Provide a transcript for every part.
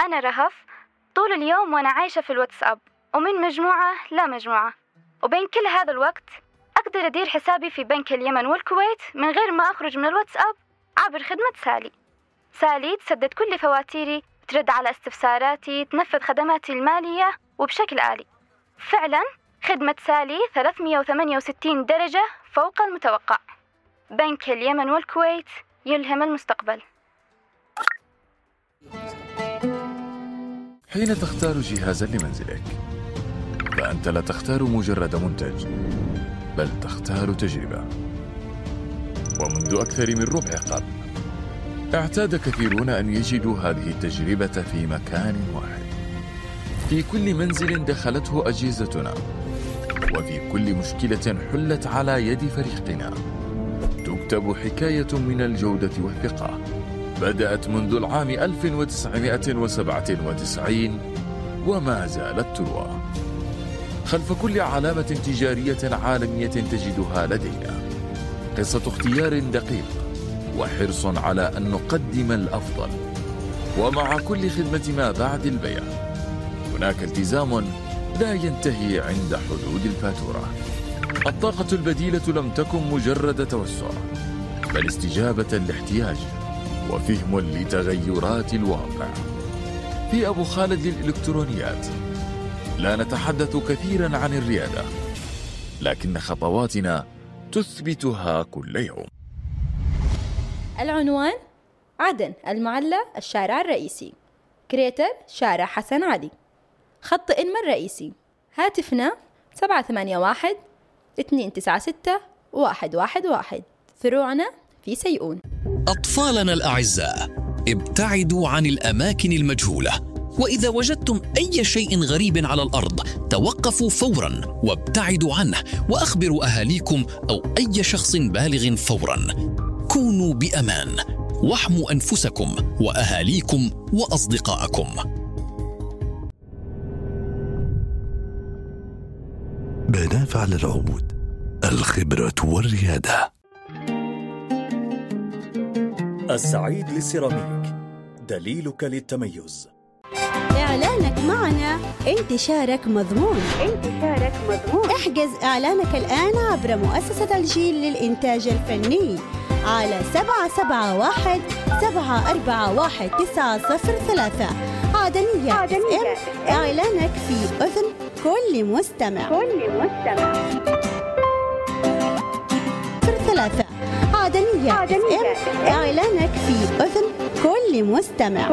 أنا رهف، طول اليوم وأنا عايشة في الواتساب ومن مجموعة لا مجموعة، وبين كل هذا الوقت أقدر أدير حسابي في بنك اليمن والكويت من غير ما أخرج من الواتساب عبر خدمة سالي. سالي تسدد كل فواتيري، ترد على استفساراتي، تنفذ خدماتي المالية وبشكل آلي. فعلا خدمة سالي 368 درجة فوق المتوقع. بنك اليمن والكويت يلهم المستقبل. حين تختار جهازا لمنزلك فأنت لا تختار مجرد منتج، بل تختار تجربة. ومنذ أكثر من ربع قرن اعتاد كثيرون أن يجدوا هذه التجربة في مكان واحد، في كل منزل دخلته أجهزتنا، وفي كل مشكلة حلت على يد فريقنا تكتب حكاية من الجودة والثقة بدأت منذ العام 1997 وما زالت تروى. خلف كل علامة تجارية عالمية تجدها لدينا قصة اختيار دقيق وحرص على أن نقدم الأفضل. ومع كل خدمة ما بعد البيع هناك التزام لا ينتهي عند حدود الفاتورة. الطاقة البديلة لم تكن مجرد توسع، بل استجابة لاحتياج وفهم لتغيرات الواقع. في أبو خالد للإلكترونيات لا نتحدث كثيرا عن الريادة، لكن خطواتنا تثبتها كل يوم. العنوان: عدن، المعلى، الشارع الرئيسي. كريتر، شارع حسن علي. خط إنما الرئيسي. هاتفنا 781-296-111. فروعنا في سيئون. أطفالنا الأعزاء، ابتعدوا عن الأماكن المجهولة، وإذا وجدتم أي شيء غريب على الأرض توقفوا فوراً وابتعدوا عنه، وأخبروا أهاليكم أو أي شخص بالغ فوراً. كونوا بأمان واحموا أنفسكم وأهاليكم وأصدقائكم. بنافع للعود، الخبرة والريادة. السعيد للسيراميك، دليلك للتميز. إعلانك معنا انتشارك مضمون. احجز إعلانك الآن عبر مؤسسة الجيل للإنتاج الفني على 771-741-903. عدنية FM، إعلانك في أذن كل مستمع. 3 عدنية FM، إعلانك في أذن كل مستمع.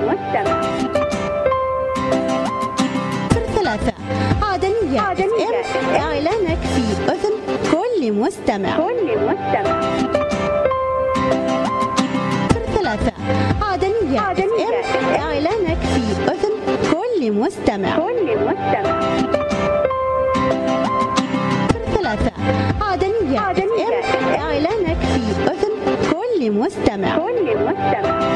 3 عدنية FM، إعلانك في أذن كل مستمع. 3 عدنية FM، إعلانك في أذن كل مستمع. 3 عدنية FM، إعلانك في أذن كل مستمع.